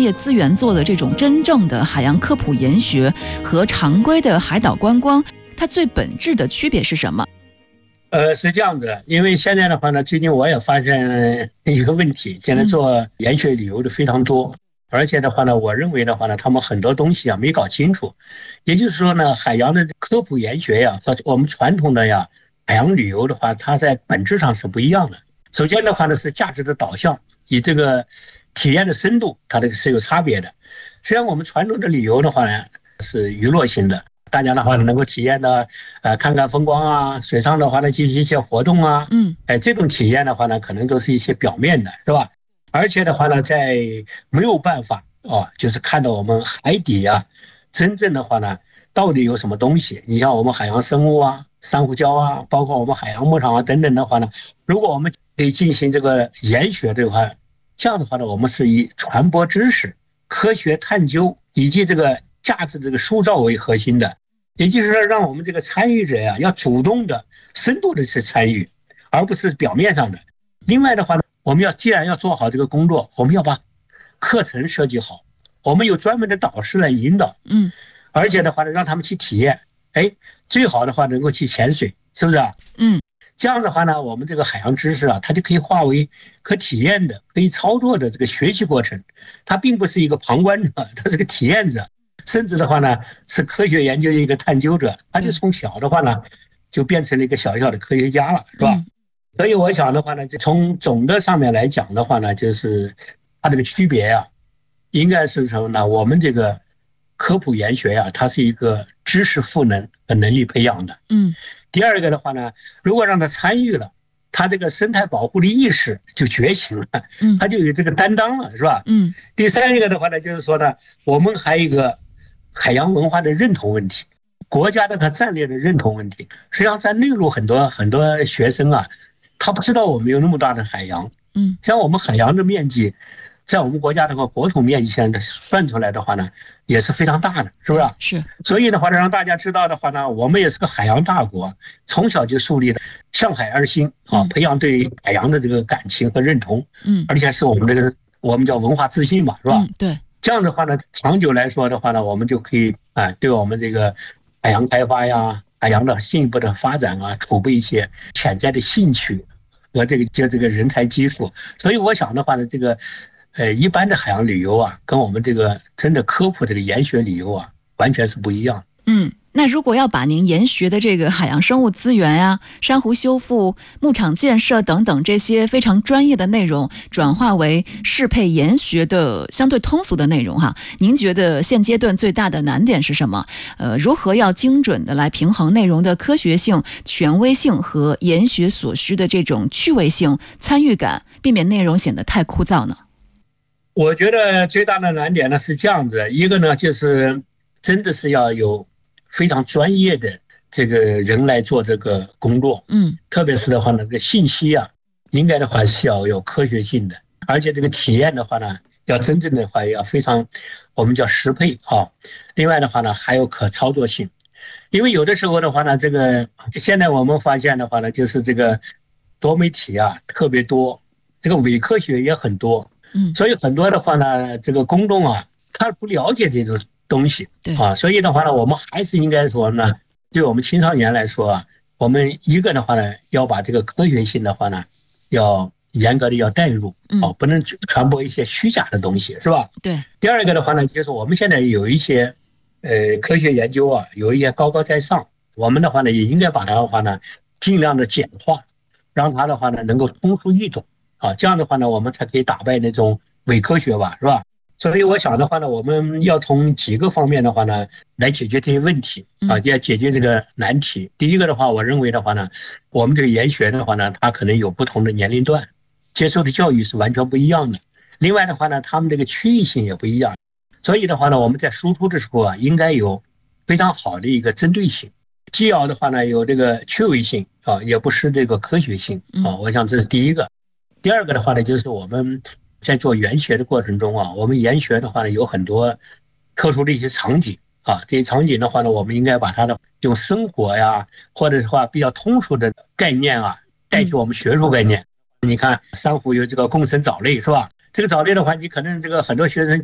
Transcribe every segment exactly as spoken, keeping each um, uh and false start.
业资源做的这种真正的海洋科普研学和常规的海岛观光，它最本质的区别是什么？ 呃，是这样子，因为现在的话呢，最近我也发现一个问题，现在做研学旅游的非常多，而且的话呢，我认为的话呢，他们很多东西啊没搞清楚，也就是说呢，海洋的科普研学呀和我们传统的呀海洋旅游的话，它在本质上是不一样的。首先的话呢，是价值的导向，以这个体验的深度，它这个是有差别的。实际上，我们传统的旅游的话呢，是娱乐性的。大家的话呢，能够体验的，呃，看看风光啊，水上的话呢，进行一些活动啊， 嗯， 哎，这种体验的话呢，可能都是一些表面的，是吧？而且的话呢，在没有办法啊，就是看到我们海底啊，真正的话呢，到底有什么东西？你像我们海洋生物啊，珊瑚礁啊，包括我们海洋牧场啊等等的话呢，如果我们可以进行这个研学的话，这样的话呢，我们是以传播知识、科学探究以及这个价值这个塑造为核心的。也就是说，让我们这个参与者呀、啊，要主动的、深度的去参与，而不是表面上的。另外的话呢，我们要既然要做好这个工作，我们要把课程设计好，我们有专门的导师来引导， 嗯， 而且的话呢，让他们去体验，哎，最好的话能够去潜水，是不是啊？ 嗯， 这样的话呢，我们这个海洋知识啊，它就可以化为可体验的、可以操作的这个学习过程，它并不是一个旁观者，它是个体验者。甚至的话呢，是科学研究的一个探究者，他就从小的话呢，就变成了一个小小的科学家了，是吧？嗯、所以我想的话呢，从总的上面来讲的话呢，就是它这个区别啊，应该是什么呢？我们这个科普研学呀、啊，它是一个知识赋能和能力培养的。 嗯。 第二个的话呢，如果让他参与了，他这个生态保护的意识就觉醒了， 嗯， 他就有这个担当了，是吧？ 嗯。 第三个的话呢，就是说呢，我们还有一个海洋文化的认同问题，国家的它战略的认同问题。实际上，在内陆很多很多学生啊，他不知道我们有那么大的海洋。 嗯， 像我们海洋的面积，在我们国家的话，国土面积现在算出来的话呢，也是非常大的，是不是？ 是。 所以的话呢，让大家知道的话呢，我们也是个海洋大国，从小就树立了向海而兴啊，培养对海洋的这个感情和认同。 嗯， 而且是我们这个我们叫文化自信嘛，是吧？ 嗯，对。 这样的话呢，长久来说的话呢，我们就可以啊，对我们这个海洋开发呀、海洋的进一步的发展啊，储备一些潜在的兴趣和这个就这个人才基础。所以我想的话呢，这个呃一般的海洋旅游啊，跟我们这个真的科普这个研学旅游啊，完全是不一样。 嗯。那如果要把您研学的这个海洋生物资源呀、珊瑚修复、牧场建设等等这些非常专业的内容，转化为适配研学的相对通俗的内容哈，您觉得现阶段最大的难点是什么？呃，如何要精准的来平衡内容的科学性、权威性和研学所需的这种趣味性、参与感，避免内容显得太枯燥呢？ 我觉得最大的难点呢是这样子，一个呢就是真的是要有非常专业的这个人来做这个工作， 嗯， 特别是的话呢，这个信息啊，应该的话是要有科学性的，而且这个体验的话呢，要真正的话要非常，我们叫适配啊。另外的话呢，还有可操作性，因为有的时候的话呢，这个现在我们发现的话呢，就是这个多媒体啊特别多，这个伪科学也很多， 嗯， 所以很多的话呢，这个公众啊，他不了解这种东西， 对啊，所以的话呢，我们还是应该说呢，对我们青少年来说啊，我们一个的话呢，要把这个科学性的话呢，要严格的要带入，啊，不能传播一些虚假的东西，是吧？ 对。 第二个的话呢，就是我们现在有一些呃科学研究啊，有一些高高在上，我们的话呢，也应该把它的话呢，尽量的简化，让它的话呢能够通俗易懂啊，这样的话呢，我们才可以打败那种伪科学吧，是吧？所以我想的话呢，我们要从几个方面的话呢，来解决这些问题啊，要解决这个难题。第一个的话，我认为的话呢，我们这个研学的话呢，它可能有不同的年龄段，接受的教育是完全不一样的。另外的话呢，他们这个区域性也不一样。所以的话呢，我们在输出的时候啊，应该有非常好的一个针对性，既要的话呢有这个趣味性啊，也不失这个科学性啊。我想这是第一个。第二个的话呢，就是我们在做研学的过程中啊，我们研学的话呢，有很多特殊的一些场景啊，这些场景的话呢，我们应该把它的用生活呀，或者的话比较通俗的概念啊，代替我们学术概念。你看珊瑚有这个共生藻类是吧？这个藻类的话，你可能这个很多学生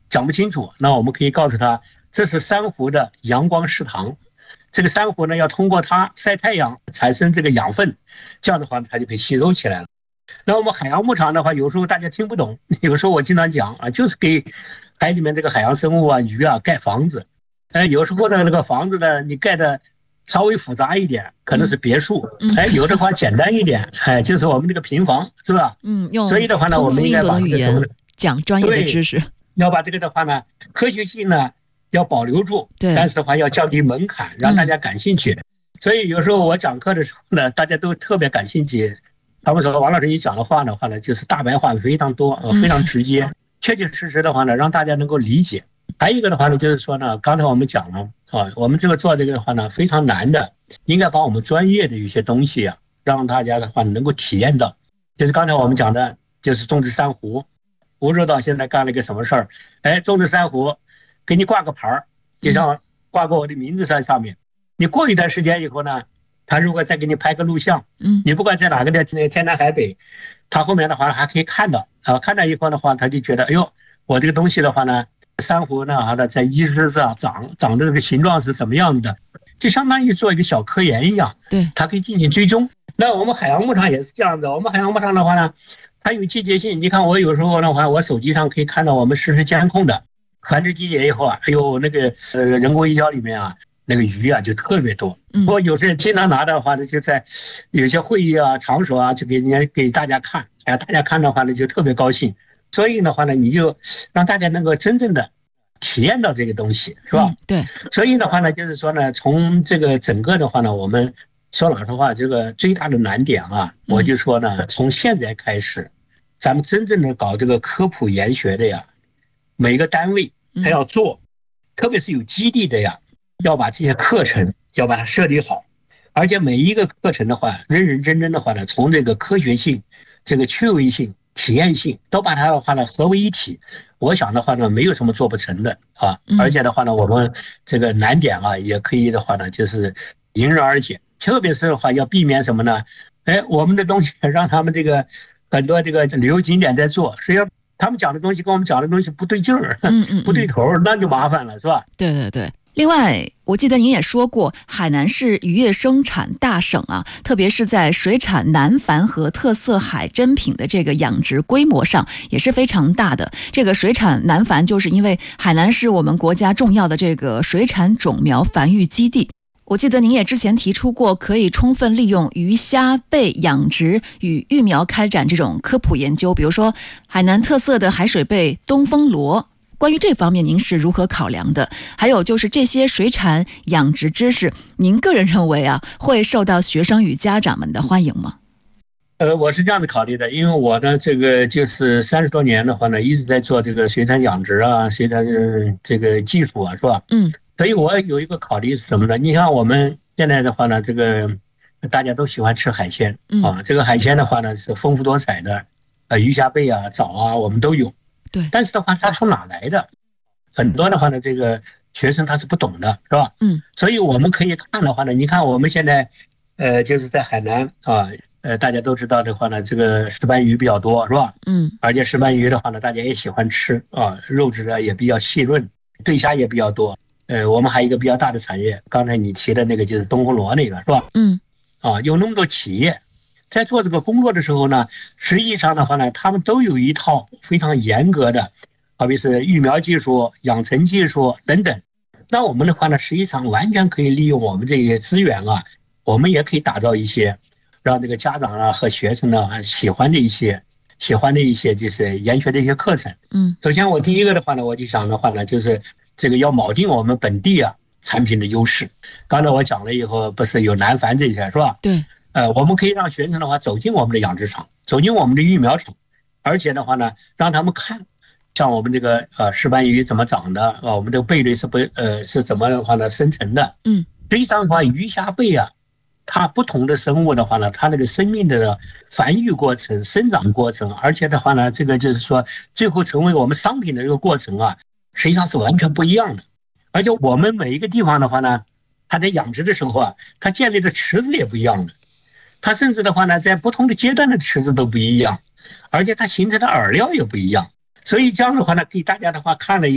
讲不清楚，那我们可以告诉他，这是珊瑚的阳光食堂。这个珊瑚呢，要通过它晒太阳产生这个养分，这样的话它就可以吸收起来了。那我们海洋牧场的话，有时候大家听不懂，有时候我经常讲啊，就是给海里面这个海洋生物啊、鱼啊盖房子。哎，有时候呢那个房子呢，你盖的稍微复杂一点，可能是别墅；哎，有的话简单一点，哎，就是我们这个平房，是吧？ 嗯，用所以的话呢，我们应该把这个什么讲专业的知识， 要把这个的话呢，科学性呢要保留住， 对， 但是的话要降低门槛，让大家感兴趣。嗯、所以有时候我讲课的时候呢，大家都特别感兴趣。他们说王老师你讲的话的话呢，就是大白话非常多，呃，非常直接，嗯、确确实实的话呢，让大家能够理解。还有一个的话呢，就是说呢，刚才我们讲了啊，我们这个做这个的话呢，非常难的，应该把我们专业的一些东西啊，让大家的话能够体验到。就是刚才我们讲的，就是种植珊瑚。吴指导现在干了一个什么事儿？哎，种植珊瑚，给你挂个牌儿，就像挂个我的名字在上面。你过一段时间以后呢，他如果再给你拍个录像， 嗯， 你不管在哪个地方，天南海北，他后面的话还可以看到啊，看到以后的话，他就觉得，哎呦，我这个东西的话呢，珊瑚呢，它的在石石上长长的这个形状是什么样子的，就相当于做一个小科研一样， 对， 它可以进行追踪。那我们海洋牧场也是这样子，我们海洋牧场的话呢，它有季节性。你看我有时候的话，我手机上可以看到我们实时监控的繁殖季节以后啊，哎呦那个呃人工鱼礁里面啊，那个鱼啊就特别多。我有时候经常拿的话呢，就在有些会议啊场所啊，就给人家给大家看，哎，大家看的话呢就特别高兴。所以的话呢，你就让大家能够真正的体验到这个东西，是吧？ 嗯、对。 所以的话呢，就是说呢，从这个整个的话呢，我们说老实话，这个最大的难点啊，我就说呢，从现在开始，咱们真正的搞这个科普研学的呀，每个单位他要做，特别是有基地的呀，要把这些课程要把它设计好，而且每一个课程的话，认认真真的话呢，从这个科学性、这个趣味性、体验性都把它的话呢合为一体。我想的话呢，没有什么做不成的啊，而且的话呢，我们这个难点啊，也可以的话呢，就是迎刃而解。特别是的话，要避免什么呢？哎，我们的东西让他们这个很多这个旅游景点在做，实际上他们讲的东西跟我们讲的东西不对劲儿， 嗯嗯， 不对头，那就麻烦了，是吧？ 对对对。另外，我记得您也说过，海南是渔业生产大省啊，特别是在水产南繁和特色海珍品的这个养殖规模上也是非常大的。这个水产南繁，就是因为海南是我们国家重要的这个水产种苗繁育基地。我记得您也之前提出过，可以充分利用鱼虾贝养殖与育苗开展这种科普研究，比如说海南特色的海水贝东风螺。关于这方面您是如何考量的？还有就是这些水产养殖知识，您个人认为啊，会受到学生与家长们的欢迎吗？ 呃，我是这样子考虑的，因为我呢，这个就是三十多年的话呢，一直在做这个水产养殖啊，水产这个技术啊，是吧？ 嗯， 所以我有一个考虑是什么呢？你像我们现在的话呢，这个大家都喜欢吃海鲜啊，这个海鲜的话呢是丰富多彩的，呃，鱼虾贝啊、藻啊，我们都有。 对， 但是的话，它从哪来的？很多的话呢，这个学生他是不懂的，是吧？ 嗯， 所以我们可以看的话呢，你看我们现在，呃，就是在海南啊，呃，大家都知道的话呢，这个石斑鱼比较多，是吧？ 嗯， 而且石斑鱼的话呢，大家也喜欢吃啊，肉质啊也比较细润，对虾也比较多。呃，我们还有一个比较大的产业，刚才你提的那个就是东风螺那个，是吧？ 嗯， 啊，有那么多企业。在做这个工作的时候呢，实际上的话呢，他们都有一套非常严格的，好比是育苗技术、养成技术等等。那我们的话呢，实际上完全可以利用我们这些资源啊，我们也可以打造一些让这个家长啊和学生呢喜欢的一些喜欢的一些就是研学的一些课程。 嗯， 首先我第一个的话呢，我就想的话呢，就是这个要铆定我们本地啊产品的优势。刚才我讲了以后，不是有南繁这些是吧？ 对。 呃，我们可以让学生的话走进我们的养殖场，走进我们的育苗场，而且的话呢，让他们看，像我们这个呃石斑鱼怎么长的啊，我们这个贝类是不呃是怎么的话呢生成的。 嗯， 实际上的话，鱼虾贝啊，它不同的生物的话呢，它那个生命的繁育过程、生长过程，而且的话呢，这个就是说最后成为我们商品的这个过程啊，实际上是完全不一样的。而且我们每一个地方的话呢，它在养殖的时候啊，它建立的池子也不一样的。它甚至的话呢，在不同的阶段的池子都不一样，而且它形成的饵料也不一样，所以这样的话呢，给大家的话看了以后。